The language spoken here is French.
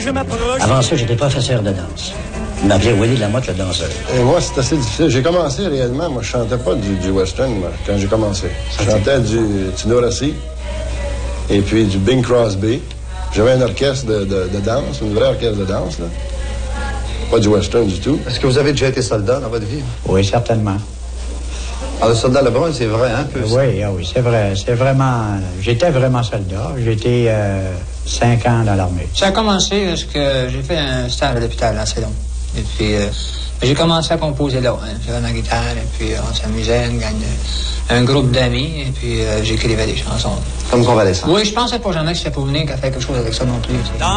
je m'approche. Avant ça, j'étais professeur de danse. Il m'appelait Willy Lamotte, le danseur. Et moi, c'est assez difficile. J'ai commencé réellement, moi, je chantais pas du western, moi, quand j'ai commencé. Je chantais du Tino Rossi et puis du Bing Crosby. J'avais un orchestre de danse, un vrai orchestre de danse, là. Pas du western du tout. Est-ce que vous avez déjà été soldat dans votre vie? Oui, certainement. Ah, le soldat Lebrun, c'est vrai, hein? Oui, c'est vrai. C'est vraiment... J'étais vraiment soldat. J'ai été 5 ans dans l'armée. Ça a commencé parce que j'ai fait un stage à l'hôpital à Cédon. Et puis, j'ai commencé à composer là. J'avais ma guitare, et puis on s'amusait, un groupe d'amis, et puis j'écrivais des chansons. Comme convalescent. Oui, je pensais pas jamais que c'était pour venir qu'à faire quelque chose avec ça non plus. Dans